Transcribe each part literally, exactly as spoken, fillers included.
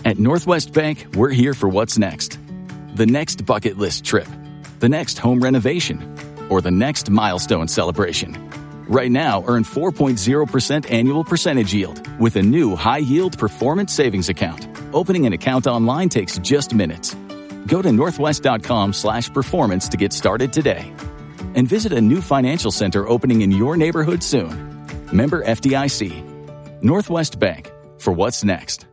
At Northwest Bank, we're here for what's next. The next bucket list trip, the next home renovation, or the next milestone celebration. Right now, earn four point zero percent annual percentage yield with a new high-yield performance savings account. Opening an account online takes just minutes. Go to northwest.com slash performance to get started today. And visit a new financial center opening in your neighborhood soon. Member F D I C. Northwest Bank, for what's next.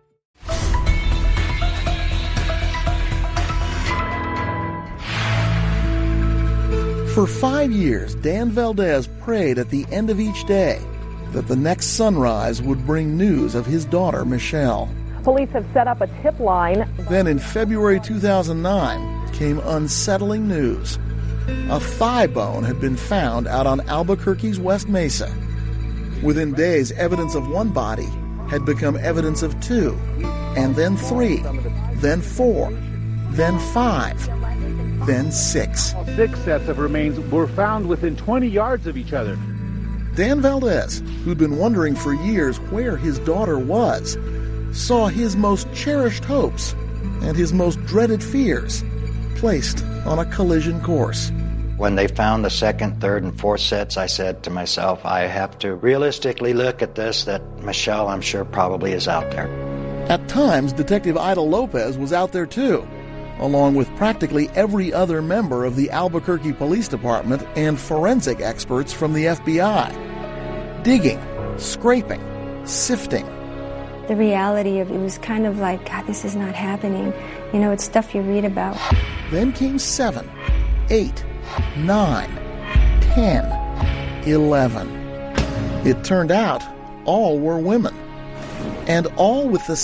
For five years, Dan Valdez prayed at the end of each day that the next sunrise would bring news of his daughter, Michelle. Police have set up a tip line. Then in February two thousand nine came unsettling news. A thigh bone had been found out on Albuquerque's West Mesa. Within days, evidence of one body had become evidence of two, and then three, then four, then five, then six. Six sets of remains were found within twenty yards of each other. Dan Valdez, who'd been wondering for years where his daughter was, saw his most cherished hopes and his most dreaded fears placed on a collision course. When they found the second, third, and fourth sets, I said to myself, I have to realistically look at this, that Michelle, I'm sure, probably is out there. At times, Detective Ida Lopez was out there too, along with practically every other member of the Albuquerque Police Department and forensic experts from the F B I. Digging, scraping, sifting. The reality of it was kind of like, God, this is not happening. You know, it's stuff you read about. Then came seven, eight, nine, ten, eleven. It turned out all were women, and all with the